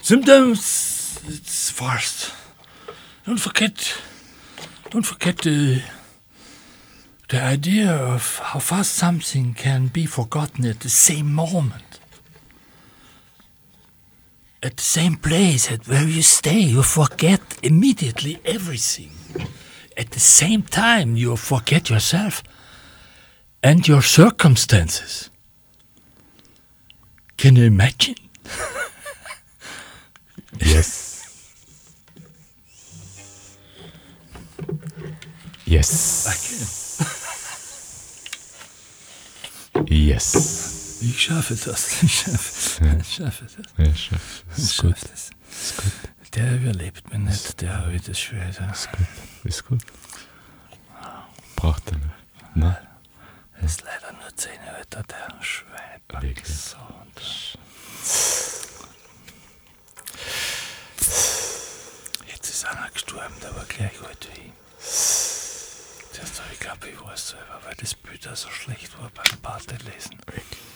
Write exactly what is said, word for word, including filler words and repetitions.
Sometimes it's fast. Don't forget, don't forget the, the idea of how fast something can be forgotten at the same moment. At the same place at where you stay, you forget immediately everything. At the same time, you forget yourself and your circumstances. Can you imagine? Yes. Yes. I can. Yes. Ich schaffe das. Ich schaffe, Ja. ich schaffe das. Ja, schaffe. Ich Ist gut. schaffe das. Ist gut. Der überlebt mich nicht, der hat es schwer. Ist gut. Ist gut. Braucht er nicht. Nein. Er ist leider nur zehn Jahre, der Schwein. Wirklich. So, und jetzt ist einer gestorben, der war gleich alt wie ich. Zuerst habe ich geglaubt, ich weiß selber, weil das Bild auch so schlecht war beim Party lesen.